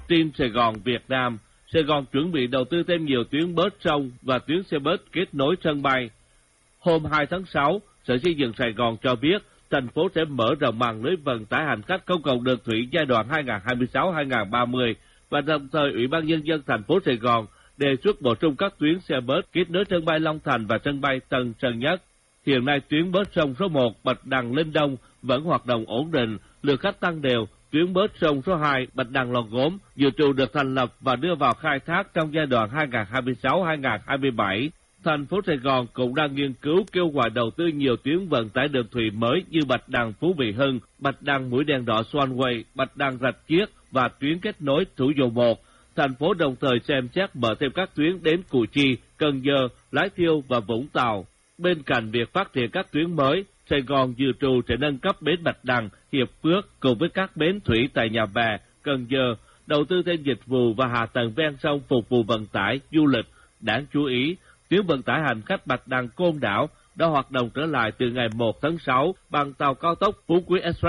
Trên Sài Gòn Việt Nam, Sài Gòn chuẩn bị đầu tư thêm nhiều tuyến bus sông và tuyến xe bus kết nối sân bay. Hôm 2 tháng 6, Sở Xây dựng Sài Gòn cho biết thành phố sẽ mở rộng mạng lưới vận tải hành khách công cộng đường thủy giai đoạn 2026-2030 và đồng thời Ủy ban Nhân dân thành phố Sài Gòn đề xuất bổ sung các tuyến xe bus kết nối sân bay Long Thành và sân bay Tân Sơn Nhất. Hiện nay tuyến bus sông số 1 Bạch Đằng - Linh Đông vẫn hoạt động ổn định, lượng khách tăng đều. Tuyến bus sông số 2 Bạch Đằng - Lò Gốm dự trù được thành lập và đưa vào khai thác trong giai đoạn 2026-2027. Thành phố Sài Gòn cũng đang nghiên cứu kêu gọi đầu tư nhiều tuyến vận tải đường thủy mới như Bạch Đằng - Phú Mỹ Hưng, Bạch Đằng - Mũi Đèn Đỏ Swanway, Bạch Đằng - Rạch Chiếc và tuyến kết nối Thủ Dầu Một. Thành phố đồng thời xem xét mở thêm các tuyến đến Củ Chi, Cần Giờ, Lái Thiêu và Vũng Tàu. Bên cạnh việc phát triển các tuyến mới, Sài Gòn dự trù sẽ nâng cấp bến Bạch Đằng, Hiệp Phước cùng với các bến thủy tại Nhà Bè, Cần Giờ, đầu tư thêm dịch vụ và hạ tầng ven sông phục vụ vận tải, du lịch. Đáng chú ý, tuyến vận tải hành khách Bạch Đằng - Côn Đảo đã hoạt động trở lại từ ngày 1 tháng 6 bằng tàu cao tốc Phú Quý Express.